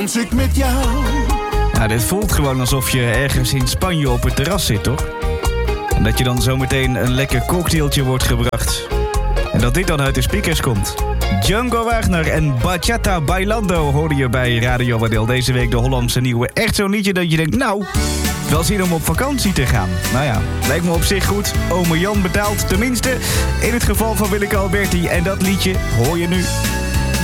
Dans ik met jou. Nou, dit voelt gewoon alsof je ergens in Spanje op het terras zit, toch? En dat je dan zometeen een lekker cocktailtje wordt gebracht. En dat dit dan uit de speakers komt. Django Wagner en Bachata Bailando hoorde je bij Radio Wadel. Deze week de Hollandse nieuwe. Echt zo'n liedje dat je denkt, nou, wel zin om op vakantie te gaan. Nou ja, lijkt me op zich goed. Ome Jan betaalt, tenminste in het geval van Willeke Alberti. En dat liedje hoor je nu.